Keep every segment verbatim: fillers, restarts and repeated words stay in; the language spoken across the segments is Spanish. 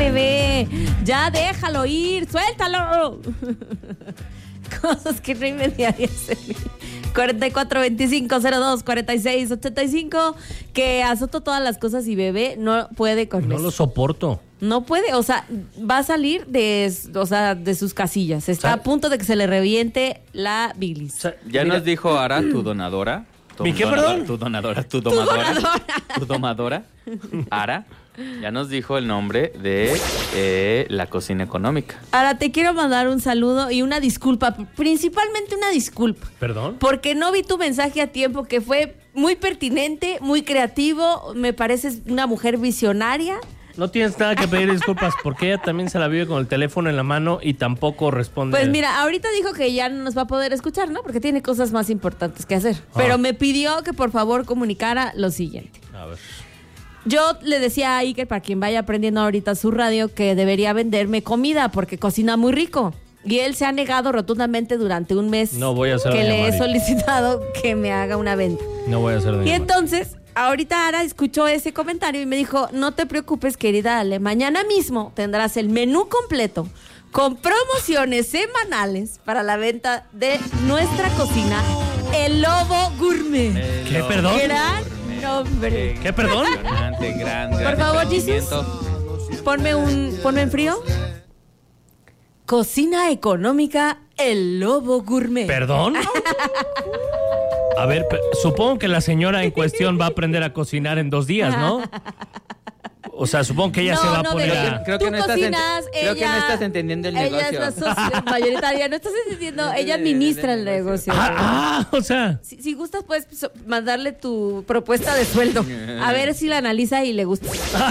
bebé. Ya déjalo ir, suéltalo. Cosas que no inmediarías en mí. cuarenta y cuatro veinticinco cero dos cuarenta y seis ochenta y cinco. Que azoto todas las cosas y bebé no puede con No eso. lo soporto. No puede, o sea, va a salir de, o sea, de sus casillas. Está a punto de que se le reviente la bilis. O sea, Ya mira, nos dijo Ara, tu donadora. Tu ¿Mi qué, donadora, perdón? Tu donadora, tu domadora. donadora. Tu domadora. Ara, ya nos dijo el nombre de eh, la cocina económica. Ahora te quiero mandar un saludo y una disculpa, principalmente una disculpa. ¿Perdón? Porque no vi tu mensaje a tiempo, que fue muy pertinente, muy creativo. Me pareces una mujer visionaria. No tienes nada que pedir disculpas porque ella también se la vive con el teléfono en la mano y tampoco responde. Pues mira, ahorita dijo que ya no nos va a poder escuchar, ¿no? Porque tiene cosas más importantes que hacer. Ah. Pero me pidió que por favor comunicara lo siguiente. A ver. Yo le decía a Iker, para quien vaya aprendiendo ahorita su radio, que debería venderme comida porque cocina muy rico. Y él se ha negado rotundamente durante un mes No voy a hacer que daño, le he Mari. solicitado que me haga una venta. No voy a hacer daño. Y entonces, ahorita Ara escuchó ese comentario y me dijo, no te preocupes, querida Ale, mañana mismo tendrás el menú completo con promociones semanales para la venta de nuestra cocina, El Lobo Gourmet. El ¿Qué, lobo perdón? Gran gourmet. nombre. ¿Qué, perdón? Impresionante, gran, Por gran favor, Jesus. emprendimiento. Ponme un, ponme en frío. Cocina económica, El Lobo Gourmet. ¿Perdón? A ver, pe- supongo que la señora en cuestión va a aprender a cocinar en dos días, ¿no? O sea, supongo que ella No, se va a no, poner bebé. a... Creo Tú que no estás ent- cocinas, creo que no ella- estás entendiendo el Ella negocio. es la socia mayoritaria. No estás entendiendo. Ella administra el negocio. Ah, ah, o sea... Si, si gustas, puedes so- mandarle tu propuesta de sueldo. A ver si la analiza y le gusta.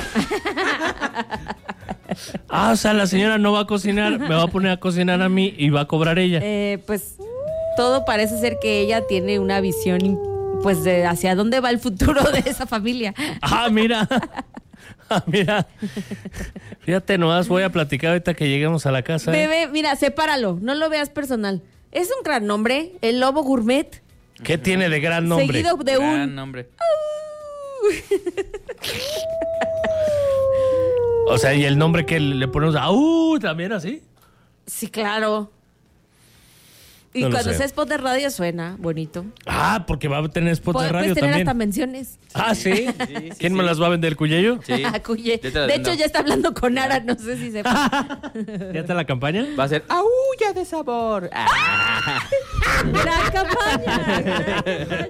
Ah, o sea, la señora no va a cocinar, me va a poner a cocinar a mí y va a cobrar ella. Eh, pues todo parece ser que ella tiene una visión, pues, de hacia dónde va el futuro de esa familia. Ah, mira. Ah, mira. Fíjate, nomás voy a platicar ahorita que lleguemos a la casa. ¿eh? Bebé, mira, sepáralo. No lo veas personal. Es un gran nombre, El Lobo Gourmet. ¿Qué tiene de gran nombre? Seguido de Gran un... nombre. O sea, y el nombre que le ponemos... ¡Au! ¿También así? Sí, claro. Y No lo cuando sé. sea spot de radio suena bonito. Ah, porque va a tener spot Puedes de radio tener también. hasta menciones. Ah, ¿sí? Sí, sí, ¿Quién sí. me las va a vender, Cuyello? Sí. Ah, Cuye. Yo te la De vendo. hecho, ya está hablando con Ara, no sé si sepa. ¿Ya está la campaña? Va a ser aulla de sabor. Ah. Gran campaña.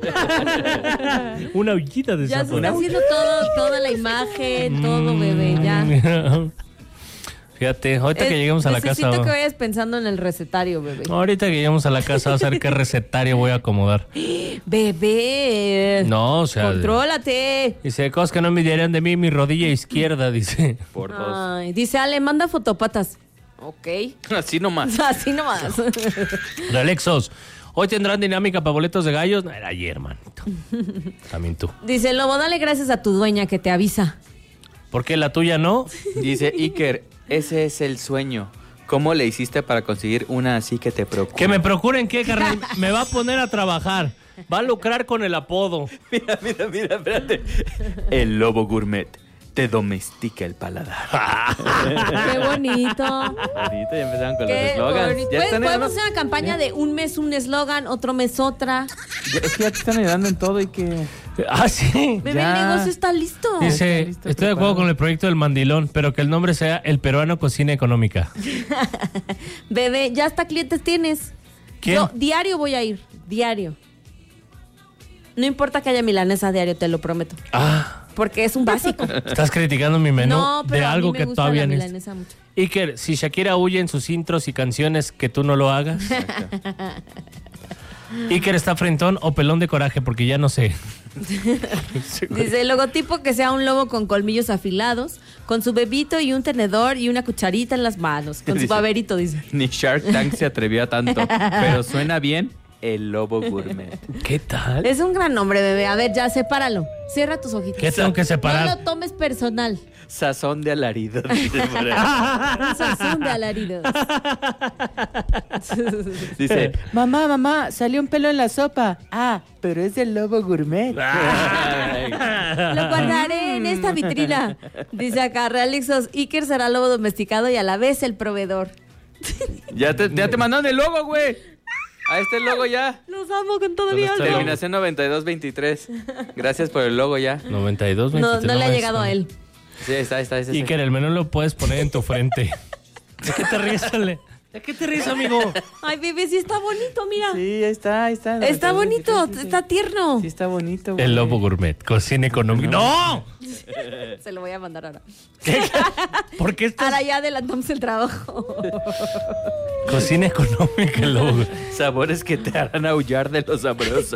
Una ollita de Ya se sabor. está haciendo todo, toda la imagen, todo, bebé, ya. Fíjate, ahorita que Eh, lleguemos a la necesito casa... que vayas pensando en el recetario, bebé. Ahorita que lleguemos a la casa va a ver qué recetario voy a acomodar. Bebé. No, o sea... Contrólate. Dice, cosas que no envidiarían de mí, mi rodilla izquierda, dice. Por dos. Ay, dice Ale, manda fotopatas. Ok. Así nomás. Así nomás. Alexos, hoy tendrán dinámica para boletos de gallos. No, era ayer, manito. También tú. Dice Lobo, dale gracias a tu dueña que te avisa. ¿Por qué la tuya no? Dice Iker, ese es el sueño. ¿Cómo le hiciste para conseguir una así que te procure? Que me procuren qué, carnal. Me va a poner a trabajar. Va a lucrar con el apodo. Mira, mira, mira, espérate. El Lobo Gourmet te domestica el paladar. Qué bonito. Ahorita ya empezaron con los Qué eslogans. bonito. Ya Pues, están podemos ayudando- hacer una campaña de un mes un eslogan, otro mes otra. Ya- Es que ya te están ayudando en todo y que... Ah, sí. Bebé, Ya. el negocio está listo. Dice, Está listo, estoy de acuerdo preparado. con el proyecto del mandilón, pero que el nombre sea El Peruano Cocina Económica. Bebé, ya hasta clientes tienes. ¿Quién? Yo diario voy a ir, diario. No importa que haya milanesa diario, te lo prometo. Ah, Porque es un básico. estás criticando mi menú No, pero de a mí algo me que gusta todavía la no es. milanesa mucho. Iker, si Shakira huye en sus intros y canciones, que tú no lo hagas. Iker está frentón o pelón de coraje, porque ya no sé. Dice, el logotipo que sea un lobo con colmillos afilados, con su bebito y un tenedor y una cucharita en las manos, con su Dice- baberito, dice. Ni Shark Tank se atrevió a tanto. Pero suena bien El Lobo Gourmet. ¿Qué tal? Es un gran nombre, bebé. A ver, ya, sepáralo. Cierra tus ojitos. ¿Qué tengo que separar? No lo tomes personal. Sazón de alarido. Un sazón de alaridos. Dice, mamá, mamá, salió un pelo en la sopa. Ah, pero es del lobo gourmet. Lo guardaré en esta vitrina. Dice acá, Realixos, Iker será lobo domesticado y a la vez el proveedor. Ya te, ya te mandaron el logo, güey. Ahí está el logo ya. Los amo con todo mi alma. Terminación noventa y dos veintitrés. Gracias por el logo ya. noventa y dos No, veintitrés. no le ha es- llegado a él. Sí, está, está, está. Y que el menú lo puedes poner en tu frente. ¿De qué te ríes, Ale? ¿De qué te ríes, amigo? Ay, bebé, sí está bonito, mira. Sí, ahí está, ahí está. Está bonito, Sí, sí, sí. está tierno. Sí, está bonito, güey. El Lobo Gourmet, cocina económica. ¡No! Se lo voy a mandar ahora. ¿Qué? ¿Por qué estás? Ahora ya adelantamos el trabajo. Cocina económica, el Lobo Gourmet. Sabores que te harán aullar de lo sabroso.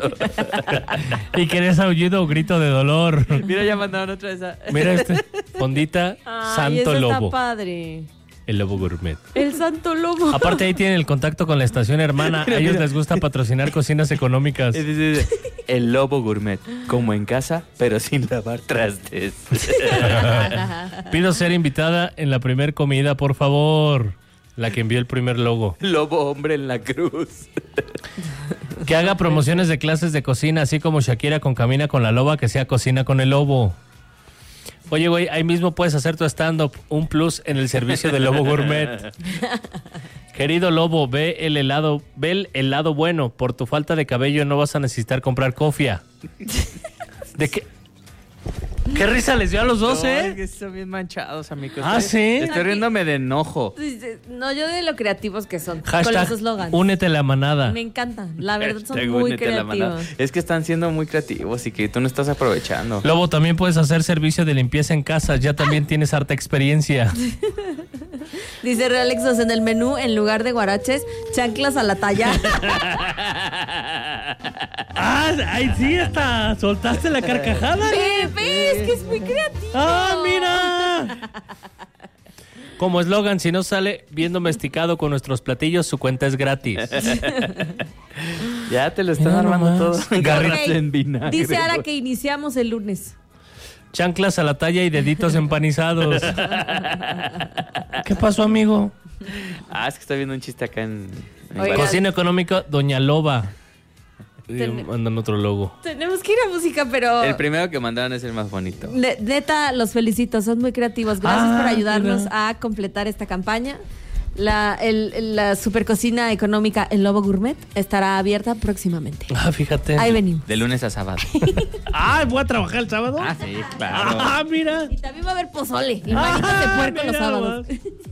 ¿Y querés aullido o grito de dolor? Mira, ya mandaron otra vez. a- Mira este. Fondita Ay, Santo eso Lobo. está padre. El Lobo Gourmet. El Santo Lobo. Aparte ahí tienen el contacto con la estación hermana. A ellos les gusta patrocinar cocinas económicas. Y dice, dice, el lobo gourmet, como en casa, pero sin lavar trastes. Pido ser invitada en la primer comida, por favor. La que envió el primer logo. Lobo hombre en la cruz. Que haga promociones de clases de cocina, así como Shakira con Camina con la Loba, que sea Cocina con el Lobo. Oye, güey, ahí mismo puedes hacer tu stand-up, un plus en el servicio del Lobo Gourmet. Querido Lobo, ve el helado, ve el helado bueno. Por tu falta de cabello no vas a necesitar comprar cofia. ¿De qué? ¿Qué risa les dio a los dos, No, es eh? que están bien manchados, amigos. Ah, Estoy- ¿sí? Estoy riéndome de enojo. Dice, no, yo de lo creativos que son. con Hashtag, los eslogans. únete a la manada. Me encantan. La verdad son Hashtag muy únete a la manada. creativos. Es que están siendo muy creativos y que tú no estás aprovechando. Lobo, también puedes hacer servicio de limpieza en casa. Ya también tienes harta experiencia. Dice Realexos en el menú, en lugar de guaraches, chanclas a la talla. Ah, ahí sí, hasta soltaste la carcajada. Bebé, es que es muy creativo. ¡Ah, mira! Como eslogan, si no sale bien domesticado con nuestros platillos, su cuenta es gratis. Ya te lo están Mira armando nomás. todo. Garras Ok. en vinagre. Dice Ara güey. que iniciamos el lunes. Chanclas a la talla y deditos empanizados. ¿Qué pasó, amigo? Ah, es que estoy viendo un chiste acá en... en Oiga. Cocina económica, Doña Loba. Y Ten- mandan otro logo. Tenemos que ir a música, pero... El primero que mandaron es el más bonito. Ne- Neta, los felicito, son muy creativos. Gracias Ah, por ayudarnos mira. a completar esta campaña. La, el, la supercocina económica El Lobo Gourmet estará abierta próximamente. Ah, fíjate. Ahí venimos. De lunes a sábado. Ah, voy a trabajar el sábado. Ah, sí, claro. Ah, mira. Y también va a haber pozole y manitas de puerco Ah, los mira sábados. nomás.